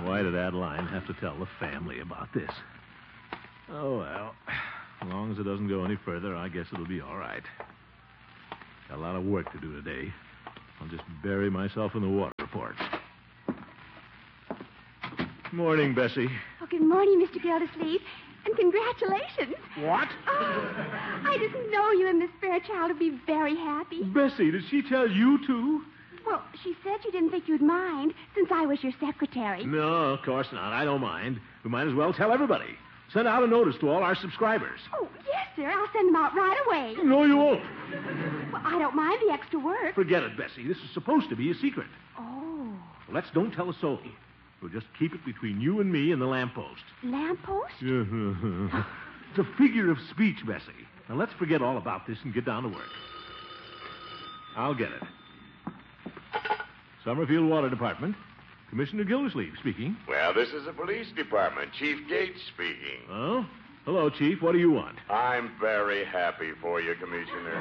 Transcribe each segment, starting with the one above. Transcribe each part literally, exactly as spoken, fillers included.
Why did Adeline have to tell the family about this? Oh, well. As long as it doesn't go any further, I guess it'll be all right. Got a lot of work to do today. I'll just bury myself in the water reports. Morning, Bessie. Oh, good morning, Mister Gildersleeve. And congratulations. What? Oh, I didn't know you and Miss Fairchild would be very happy. Bessie, did she tell you too? Well, she said she didn't think you'd mind, since I was your secretary. No, of course not. I don't mind. We might as well tell everybody. Send out a notice to all our subscribers. Oh, yes, sir. I'll send them out right away. No, you won't. Well, I don't mind the extra work. Forget it, Bessie. This is supposed to be a secret. Oh. Well, let's don't tell a soul. We'll just keep it between you and me and the lamppost. Lamppost? It's a figure of speech, Bessie. Now, let's forget all about this and get down to work. I'll get it. Summerfield Water Department. Commissioner Gildersleeve speaking. Well, this is the police department. Chief Gates speaking. Oh? Hello, Chief. What do you want? I'm very happy for you, Commissioner.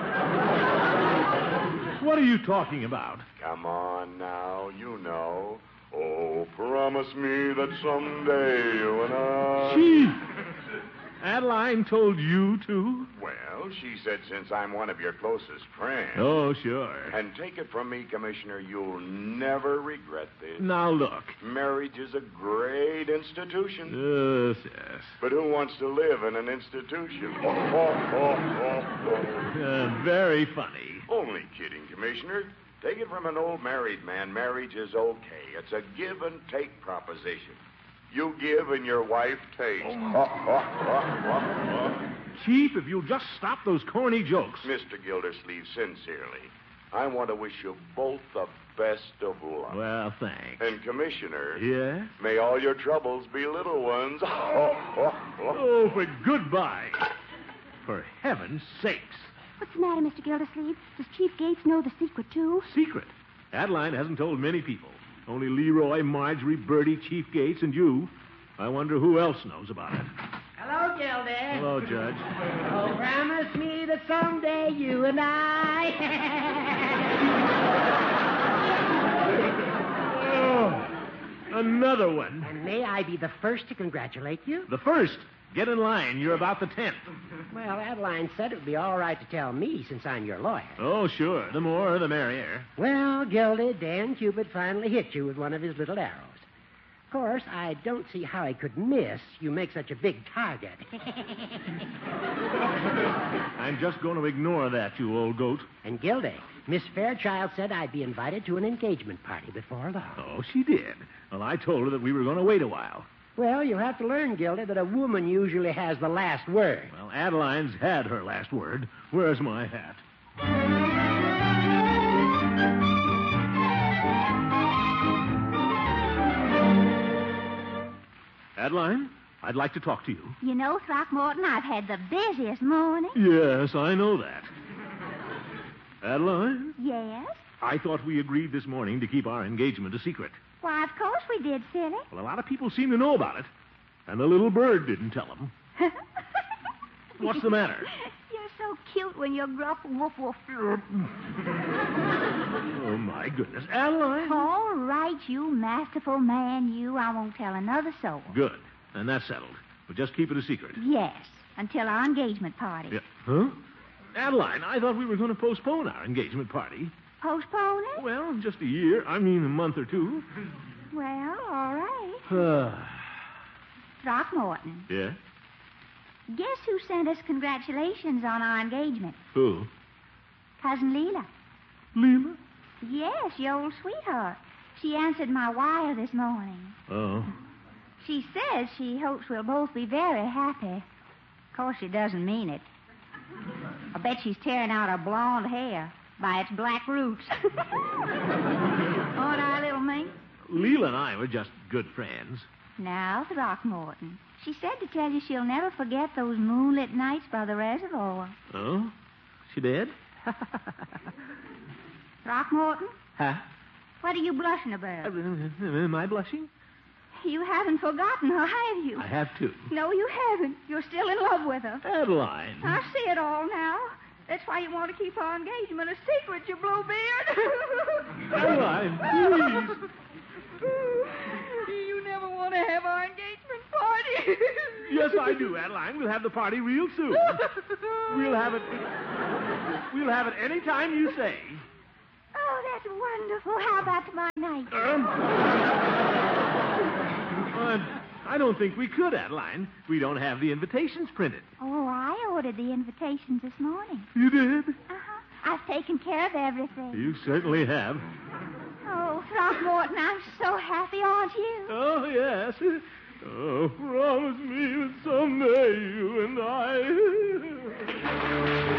What are you talking about? Come on now, you know. Oh, promise me that someday you and I... Chief! Adeline told you to? Well, she said since I'm one of your closest friends. Oh, sure. And take it from me, Commissioner, you'll never regret this. Now, look. Marriage is a great institution. Yes, yes. But who wants to live in an institution? Oh, oh, oh, oh, oh. Uh, very funny. Only kidding, Commissioner. Take it from an old married man. Marriage is okay. It's a give and take proposition. You give and your wife takes. Oh. Oh, oh, oh, oh. Chief, if you'll just stop those corny jokes. Mister Gildersleeve, sincerely, I want to wish you both the best of luck. Well, thanks. And, Commissioner... Yeah? May all your troubles be little ones. Oh, oh, oh. Oh, for goodbye. For heaven's sakes. What's the matter, Mister Gildersleeve? Does Chief Gates know the secret, too? Secret? Adeline hasn't told many people. Only Leroy, Marjorie, Bertie, Chief Gates, and you. I wonder who else knows about it. Hello, Gildy. Hello, Judge. Oh, promise me that someday you and I... Oh, another one. And may I be the first to congratulate you? The first? Get in line. You're about the tenth. Well, Adeline said it would be all right to tell me since I'm your lawyer. Oh, sure. The more, the merrier. Well, Gildy, Dan Cupid finally hit you with one of his little arrows. Of course, I don't see how he could miss. You make such a big target. I'm just going to ignore that, you old goat. And, Gildy, Miss Fairchild said I'd be invited to an engagement party before long. Oh, she did. Well, I told her that we were going to wait a while. Well, you have to learn, Gildy, that a woman usually has the last word. Well, Adeline's had her last word. Where's my hat? Adeline, I'd like to talk to you. You know, Throckmorton, I've had the busiest morning. Yes, I know that. Adeline? Yes? I thought we agreed this morning to keep our engagement a secret. Why, of course we did, silly. Well, a lot of people seem to know about it. And the little bird didn't tell them. What's the matter? You're so cute when you're gruff woof woof. Oh, my goodness. Adeline? All right, you masterful man, you. I won't tell another soul. Good. And that's settled. But just keep it a secret. Yes, until our engagement party. Yeah. Huh? Adeline, I thought we were going to postpone our engagement party. Postpone it? Well, just a year. I mean, a month or two. Well, all right. Uh, Throckmorton, yeah? guess who sent us congratulations on our engagement? Who? Cousin Leela. Leela? Yes, your old sweetheart. She answered my wire this morning. Oh. She says she hopes we'll both be very happy. Of course, she doesn't mean it. I bet she's tearing out her blonde hair by its black roots. Aren't I, little mink? Leela and I were just good friends. Now, Throckmorton, she said to tell you she'll never forget those moonlit nights by the reservoir. Oh? She did? Throckmorton? Huh? What are you blushing about? Am I blushing? You haven't forgotten her, have you? I have too. No, you haven't. You're still in love with her. Adeline. I see it all now. That's why you want to keep our engagement a secret, you bluebeard. Adeline, please. You Yes, I do, Adeline. We'll have the party real soon. We'll have it. We'll have it any time you say. Oh, that's wonderful. How about tomorrow night? Um, uh, I don't think we could, Adeline. We don't have the invitations printed. Oh, I ordered the invitations this morning. You did? Uh-huh. I've taken care of everything. You certainly have. Oh, Throckmorton, I'm so happy, aren't you? Oh, yes. Oh, promise me that someday you and I...